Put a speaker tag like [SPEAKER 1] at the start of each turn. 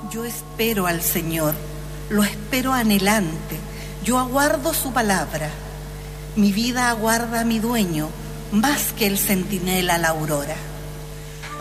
[SPEAKER 1] Yo espero al Señor, lo espero anhelante, yo aguardo su palabra. Mi vida aguarda a mi dueño, más que el centinela la aurora.